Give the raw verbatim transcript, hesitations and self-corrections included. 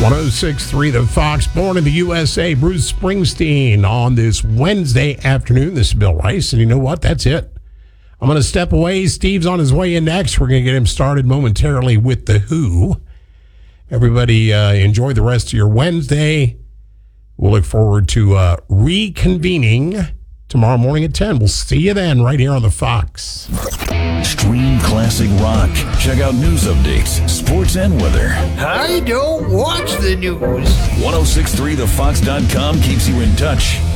one oh six point three The Fox, born in the U S A, Bruce Springsteen on this Wednesday afternoon. This is Bill Rice, and you know what? That's it. I'm going to step away. Steve's on his way in next. We're going to get him started momentarily with The Who. Everybody uh, enjoy the rest of your Wednesday. We'll look forward to uh, reconvening tomorrow morning at ten. We'll see you then right here on The Fox. Stream classic rock. Check out news updates, sports, and weather. I don't watch the news. one oh six point three the fox dot com keeps you in touch.